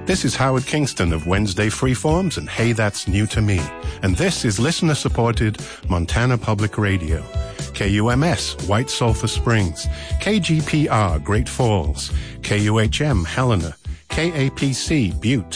This is Howard Kingston of Wednesday Freeforms and Hey That's New to Me. And this is listener-supported Montana Public Radio. KUMS, White Sulphur Springs. KGPR, Great Falls. KUHM, Helena. KAPC, Butte.